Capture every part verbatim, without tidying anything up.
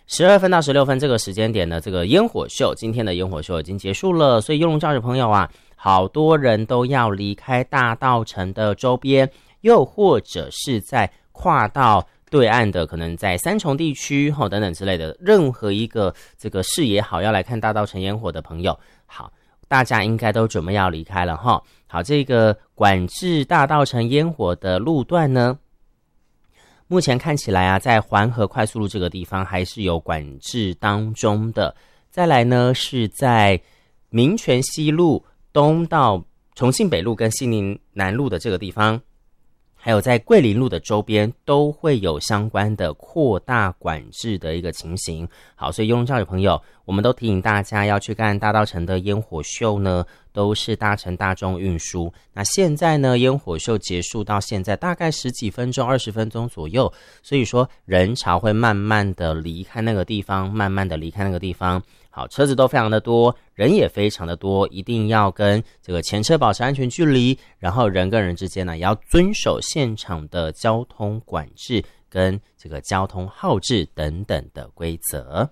十二分到十六分这个时间点呢，这个烟火秀，今天的烟火秀已经结束了，所以优龙教育朋友啊，好多人都要离开大稻埕的周边，又或者是在跨到对岸的，可能在三重地区吼等等之类的，任何一个这个视野好要来看大稻埕烟火的朋友，好，大家应该都准备要离开了哈。好，这个管制大稻埕烟火的路段呢，目前看起来啊，在环河快速路这个地方还是有管制当中的。再来呢，是在民权西路东到重庆北路跟西宁南路的这个地方，还有在桂林路的周边都会有相关的扩大管制的一个情形。好，所以优龙教育朋友，我们都提醒大家要去看大稻埕的烟火秀呢，都是搭乘大众运输。那现在呢，烟火秀结束到现在大概十几分钟、二十分钟左右，所以说人潮会慢慢的离开那个地方，慢慢的离开那个地方。好，车子都非常的多，人也非常的多，一定要跟这个前车保持安全距离，然后人跟人之间呢，也要遵守现场的交通管制跟这个交通号志等等的规则。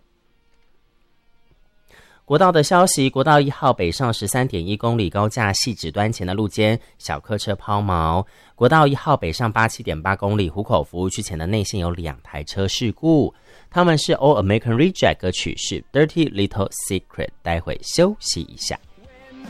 国道的消息，国道一号北上 十三点一公里高架汐止端前的路肩小客车抛锚，国道一号北上 八十七点八公里湖口服务区前的内线有两台车事故，他们是 All American Reject 歌曲是 Dirty Little Secret， 待会休息一下。